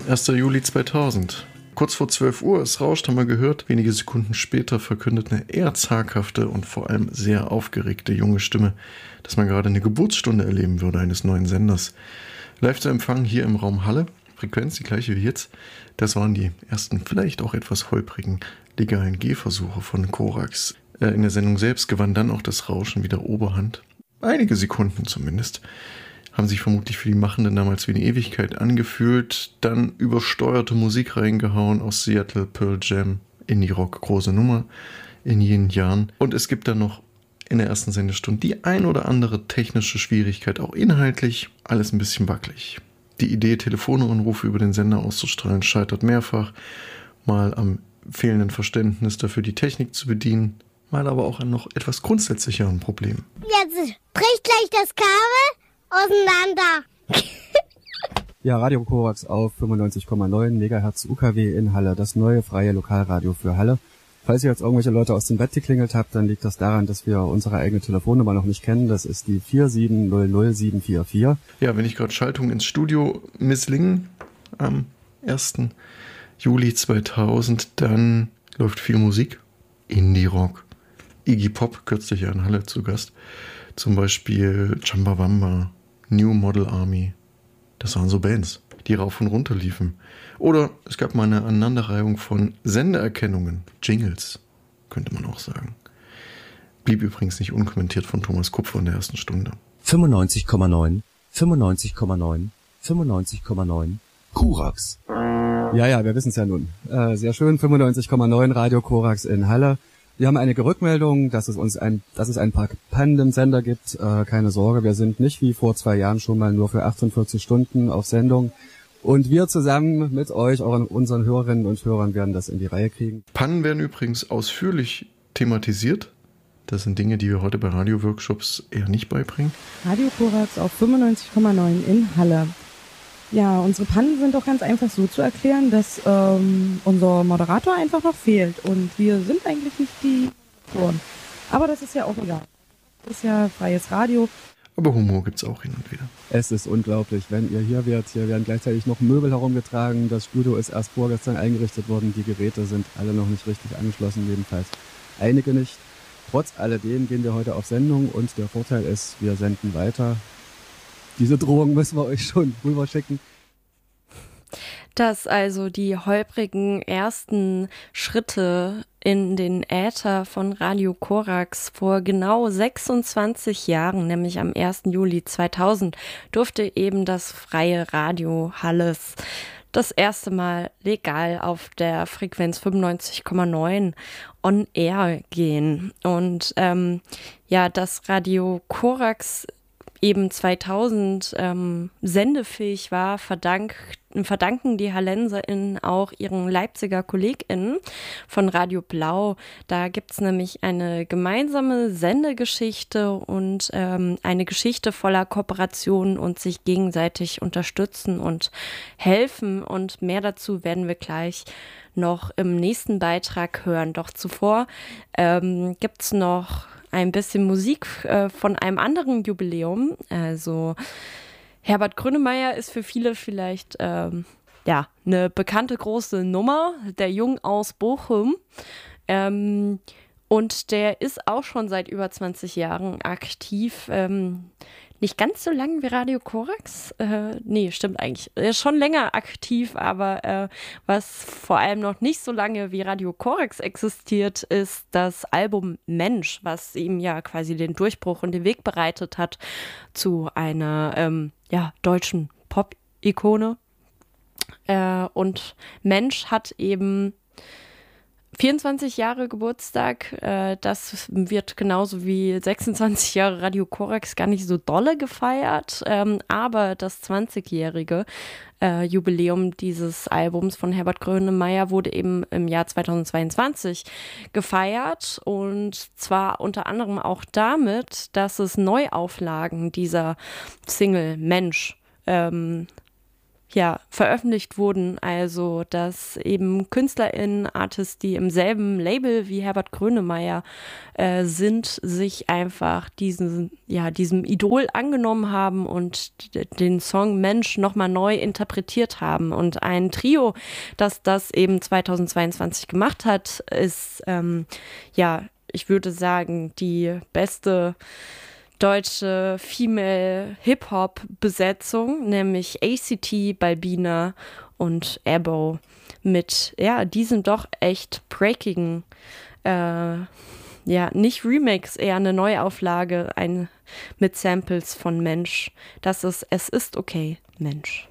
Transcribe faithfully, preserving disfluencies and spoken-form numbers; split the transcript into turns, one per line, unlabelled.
erster Juli zweitausend. Kurz vor zwölf Uhr, es rauscht, haben wir gehört. Wenige Sekunden später verkündet eine eher zaghafte und vor allem sehr aufgeregte junge Stimme, dass man gerade eine Geburtsstunde erleben würde eines neuen Senders. Live zu empfangen hier im Raum Halle, Frequenz die gleiche wie jetzt. Das waren die ersten, vielleicht auch etwas holprigen legalen Gehversuche von Korax. Äh, in der Sendung selbst gewann dann auch das Rauschen wieder Oberhand. Einige Sekunden zumindest. Haben sich vermutlich für die Machenden damals wie eine Ewigkeit angefühlt, dann übersteuerte Musik reingehauen aus Seattle, Pearl Jam, Indie-Rock, große Nummer in jenen Jahren. Und es gibt dann noch in der ersten Sendestunde die ein oder andere technische Schwierigkeit, auch inhaltlich, alles ein bisschen wackelig. Die Idee, Telefonanrufe über den Sender auszustrahlen, scheitert mehrfach, mal am fehlenden Verständnis dafür, die Technik zu bedienen, mal aber auch an noch etwas grundsätzlicheren Problemen.
Jetzt bricht gleich das Kabel auseinander.
Ja, Radio Korax auf fünfundneunzig Komma neun Megahertz U K W in Halle, das neue freie Lokalradio für Halle. Falls ihr jetzt irgendwelche Leute aus dem Bett geklingelt habt, dann liegt das daran, dass wir unsere eigene Telefonnummer noch nicht kennen. Das ist die vier sieben null null sieben vier vier.
Ja, wenn ich gerade Schaltung ins Studio misslingen am ersten Juli zweitausend, dann läuft viel Musik. Indie-Rock. Iggy Pop, kürzlich ja in Halle zu Gast. Zum Beispiel Chumbawamba, New Model Army. Das waren so Bands, die rauf und runter liefen. Oder es gab mal eine Aneinanderreihung von Sendeerkennungen, Jingles, könnte man auch sagen. Blieb übrigens nicht unkommentiert von Thomas Kupfer in der ersten Stunde.
fünfundneunzig Komma neun, fünfundneunzig Komma neun, fünfundneunzig Komma neun, Korax.
Ja, ja, wir wissen es ja nun. Äh, sehr schön, fünfundneunzig Komma neun Radio Korax in Halle. Wir haben einige Rückmeldungen, dass es uns ein, dass es ein paar Pannen im Sender gibt. Äh, keine Sorge, wir sind nicht wie vor zwei Jahren schon mal nur für achtundvierzig Stunden auf Sendung. Und wir zusammen mit euch, euren, unseren Hörerinnen und Hörern, werden das in die Reihe kriegen.
Pannen werden übrigens ausführlich thematisiert. Das sind Dinge, die wir heute bei Radio-Workshops eher nicht beibringen.
Radio Korax auf fünfundneunzig Komma neun in Halle. Ja, unsere Pannen sind doch ganz einfach so zu erklären, dass ähm, unser Moderator einfach noch fehlt. Und wir sind eigentlich nicht die Moderatoren. Aber das ist ja auch egal. Das ist ja freies Radio.
Aber Humor gibt's auch hin und wieder.
Es ist unglaublich, wenn ihr hier wärt. Hier werden gleichzeitig noch Möbel herumgetragen. Das Studio ist erst vorgestern eingerichtet worden. Die Geräte sind alle noch nicht richtig angeschlossen, jedenfalls einige nicht. Trotz alledem gehen wir heute auf Sendung und der Vorteil ist, wir senden weiter. Diese Drohung müssen wir euch schon rüberschicken.
Dass also die holprigen ersten Schritte in den Äther von Radio Korax vor genau sechsundzwanzig Jahren, nämlich am ersten Juli zweitausend, durfte eben das freie Radio Halles das erste Mal legal auf der Frequenz fünfundneunzig Komma neun on air gehen. Und ähm, ja, dass Radio Korax eben zweitausend ähm, sendefähig war, verdank, verdanken die HallenserInnen auch ihren Leipziger KollegInnen von Radio Blau. Da gibt es nämlich eine gemeinsame Sendegeschichte und ähm, eine Geschichte voller Kooperation und sich gegenseitig unterstützen und helfen. Und mehr dazu werden wir gleich noch im nächsten Beitrag hören. Doch zuvor ähm, gibt es noch ein bisschen Musik äh, von einem anderen Jubiläum. Also Herbert Grönemeyer ist für viele vielleicht ähm, ja, eine bekannte große Nummer, der Jung aus Bochum. Ähm, und der ist auch schon seit über zwanzig Jahren aktiv. Ähm, nicht ganz so lang wie Radio Korax. Äh, nee, stimmt eigentlich. Er ist schon länger aktiv, aber äh, was vor allem noch nicht so lange wie Radio Korax existiert, ist das Album Mensch, was ihm ja quasi den Durchbruch und den Weg bereitet hat zu einer ähm, ja, deutschen Pop-Ikone. Äh, und Mensch hat eben vierundzwanzig Jahre Geburtstag, äh, das wird genauso wie sechsundzwanzig Jahre Radio Korax gar nicht so dolle gefeiert, ähm, aber das zwanzigjährige äh, Jubiläum dieses Albums von Herbert Grönemeyer wurde eben im Jahr zweitausendzweiundzwanzig gefeiert und zwar unter anderem auch damit, dass es Neuauflagen dieser Single Mensch ähm, ja, veröffentlicht wurden, also dass eben KünstlerInnen, Artists, die im selben Label wie Herbert Grönemeyer äh, sind, sich einfach diesen, ja, diesem Idol angenommen haben und d- den Song Mensch nochmal neu interpretiert haben. Und ein Trio, das das eben zweitausendzweiundzwanzig gemacht hat, ist, ähm, ja, ich würde sagen, die beste deutsche Female Hip-Hop-Besetzung, nämlich A C T, Balbina und Abo mit, ja, diesem doch echt breakigen, äh, ja, nicht Remix, eher eine Neuauflage ein, mit Samples von Mensch. Das ist Es ist okay, Mensch.